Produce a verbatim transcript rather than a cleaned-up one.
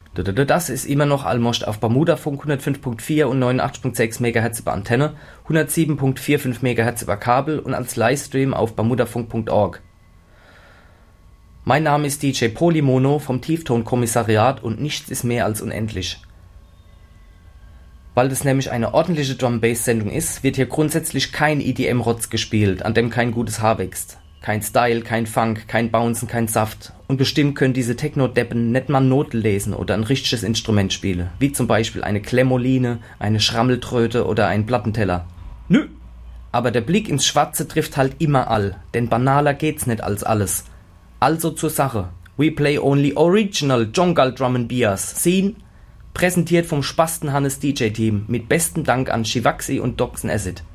Das ist immer noch Almost auf Bermudafunk hundertfünf Komma vier und neunundachtzig Komma sechs Megahertz über Antenne, hundertsieben Komma fünfundvierzig Megahertz über Kabel und als Livestream auf bermudafunk Punkt org. Mein Name ist D J Polymono vom Tieftonkommissariat und nichts ist mehr als unendlich. Weil das nämlich eine ordentliche Drum-Bass-Sendung ist, wird hier grundsätzlich kein E D M-Rotz gespielt, an dem kein gutes Haar wächst. Kein Style, kein Funk, kein Bouncen, kein Saft. Und bestimmt können diese Techno-Deppen nicht mal Noten lesen oder ein richtiges Instrument spielen, wie zum Beispiel eine Klemmoline, eine Schrammeltröte oder ein Plattenteller. Nö! Aber der Blick ins Schwarze trifft halt immer all, denn banaler geht's nicht als alles. Also zur Sache. We play only original Jungle Drum and Beers. Scene, präsentiert vom Spasten Hannes D J Team mit bestem Dank an Shivaxi und Doxen Acid.